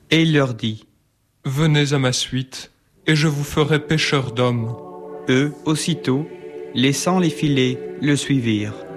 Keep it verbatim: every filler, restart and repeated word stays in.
Et il leur dit: Venez à ma suite, et je vous ferai pêcheurs d'hommes. Eux, aussitôt, laissant les filets, le suivirent.